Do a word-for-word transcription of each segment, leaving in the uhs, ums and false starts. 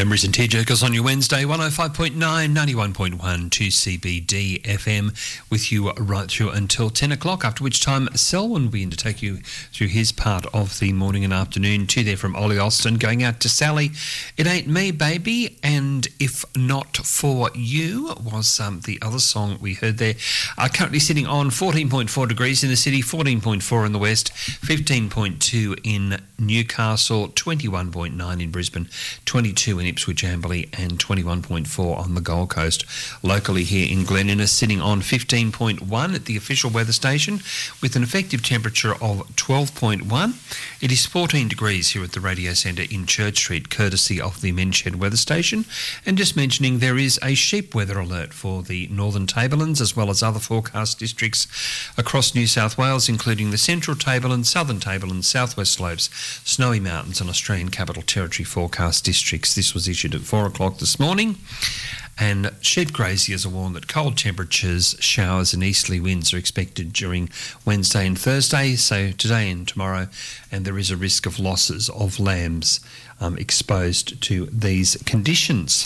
Memories and Tearjerkers on your Wednesday, one oh five point nine, ninety-one point one, two C B D F M, with you right through until ten o'clock, after which time Selwyn will be in to take you through his part of the morning and afternoon. Two there from Ollie Austin, going out to Sally. It Ain't Me, Baby, and If Not For You was um, the other song we heard there. Uh, currently sitting on fourteen point four degrees in the city, fourteen point four in the west, fifteen point two in Newcastle, twenty-one point nine in Brisbane, twenty-two in Ipswich Amberley, and twenty-one point four on the Gold Coast. Locally here in Glen Innes, sitting on fifteen point one at the official weather station, with an effective temperature of twelve point one. It is fourteen degrees here at the Radio Centre in Church Street, courtesy of the Menshed weather station. And just mentioning, there is a sheep weather alert for the Northern Tablelands, as well as other forecast districts across New South Wales, including the Central Tablelands, Southern Tablelands, South West Slopes, Snowy Mountains and Australian Capital Territory forecast districts. This was issued at four o'clock this morning. And sheep graziers are warned that cold temperatures, showers and easterly winds are expected during Wednesday and Thursday, so today and tomorrow, and there is a risk of losses of lambs um, exposed to these conditions.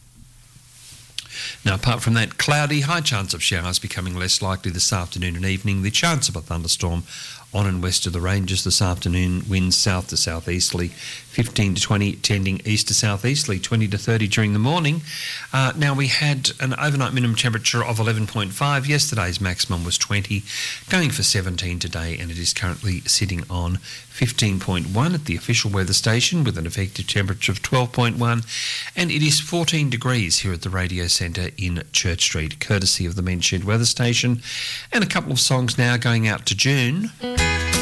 Now, apart from that, cloudy, high chance of showers becoming less likely this afternoon and evening. The chance of a thunderstorm on and west of the ranges this afternoon. Winds south to southeasterly, fifteen to twenty, tending east to southeasterly, twenty to thirty during the morning. Uh, now, we had an overnight minimum temperature of eleven point five. Yesterday's maximum was twenty, going for seventeen today, and it is currently sitting on fifteen point one at the official weather station, with an effective temperature of twelve point one, and it is fourteen degrees here at the Radio Centre in Church Street, courtesy of the Menshed weather station. And a couple of songs now going out to June.